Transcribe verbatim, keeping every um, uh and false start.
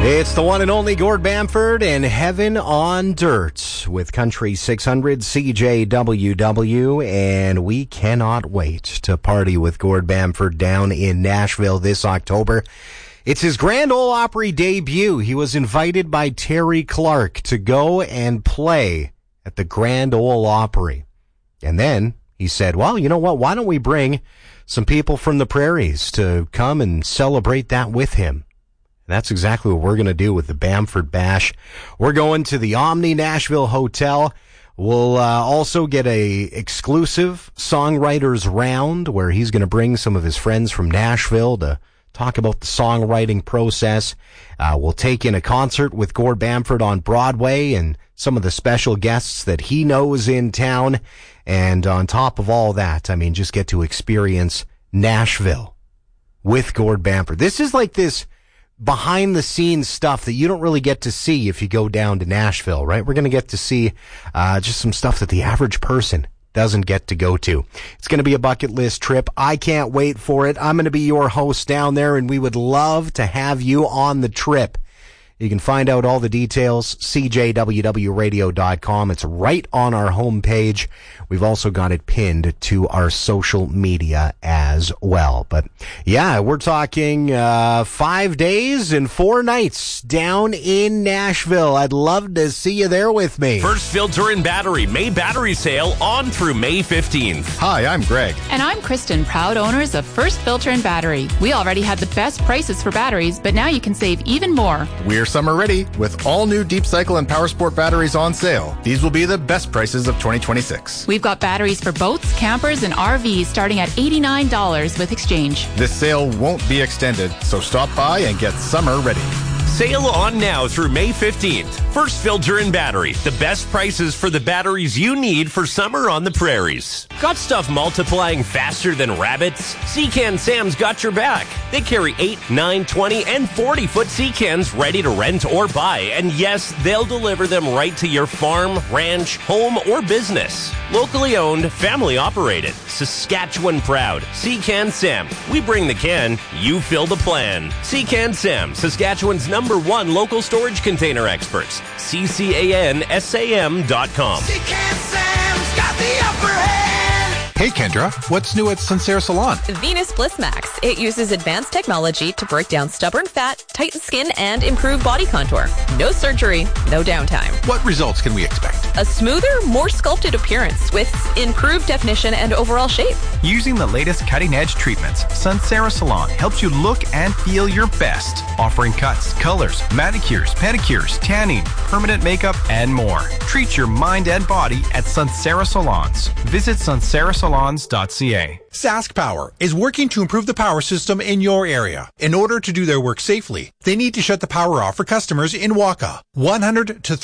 It's the one and only Gord Bamford and Heaven on Dirt with Country six hundred C J W W, and we cannot wait to party with Gord Bamford down in Nashville this October. It's his Grand Ole Opry debut. He was invited by Terry Clark to go and play at the Grand Ole Opry. And then he said, well, you know what, why don't we bring some people from the prairies to come and celebrate that with him? That's exactly what we're going to do with the Bamford Bash. We're going to the Omni Nashville Hotel. We'll uh, also get a exclusive songwriters round where he's going to bring some of his friends from Nashville to talk about the songwriting process. Uh, we'll take in a concert with Gord Bamford on Broadway and some of the special guests that he knows in town. And on top of all that, I mean, just get to experience Nashville with Gord Bamford. This is like this behind the scenes stuff that you don't really get to see if you go down to Nashville, right? We're going to get to see uh, just some stuff that the average person doesn't get to go to. It's going to be a bucket list trip. I can't wait for it. I'm going to be your host down there, and we would love to have you on the trip. You can find out all the details, c j w w radio dot com. It's right on our homepage. We've also got it pinned to our social media as well. But yeah, we're talking uh five days and four nights down in Nashville. I'd love to see you there with me. First Filter and Battery May Battery Sale on through May fifteenth. Hi, I'm Greg. And I'm Kristen, proud owners of First Filter and Battery. We already had the best prices for batteries, but now you can save even more. We're summer ready with all new Deep Cycle and Power Sport batteries on sale. These will be the best prices of twenty twenty-six. We've got batteries for boats, campers, and R Vs starting at eighty-nine dollars with exchange. This sale won't be extended, so stop by and get summer ready. Sale on now through May fifteenth. First Filter and Battery. The best prices for the batteries you need for summer on the prairies. Got stuff multiplying faster than rabbits? Seacan Sam's got your back. They carry eight, nine, twenty, and forty foot Seacans ready to rent or buy. And yes, they'll deliver them right to your farm, ranch, home, or business. Locally owned, family operated. Saskatchewan proud. Seacan Sam. We bring the can, you fill the plan. Seacan Sam, Saskatchewan's number one local storage container experts. C C A N S A M dot com. Seacan Sam's got the upper hand. Hey Kendra, what's new at Sunsera Salon? Venus Bliss Max. It uses advanced technology to break down stubborn fat, tighten skin, and improve body contour. No surgery, no downtime. What results can we expect? A smoother, more sculpted appearance with improved definition and overall shape. Using the latest cutting-edge treatments, Sunsera Salon helps you look and feel your best, offering cuts, colors, manicures, pedicures, tanning, permanent makeup, and more. Treat your mind and body at Sunsera Salons. Visit sunsera salons dot c a. Sask Power is working to improve the power system in your area. In order to do their work safely, they need to shut the power off for customers in Waka. one hundred to